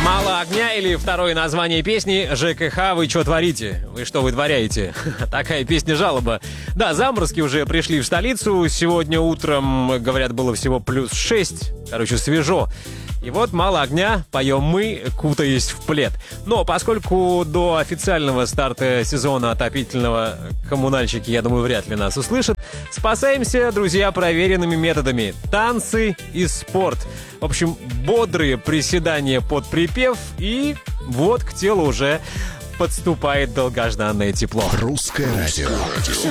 Мало огня или второе название песни ЖКХ «Вы что творите? Вы что вытворяете?» Такая песня-жалоба. Да, заморозки уже пришли в столицу. Сегодня утром, говорят, было всего плюс 6. Короче, свежо. И вот мало огня, поем мы, кутаясь в плед. Но поскольку до официального старта сезона отопительного коммунальщики, я думаю, вряд ли нас услышат, спасаемся, друзья, проверенными методами. Танцы и спорт. В общем, бодрые приседания под припев, и вот к телу уже подступает долгожданное тепло. Русское радио.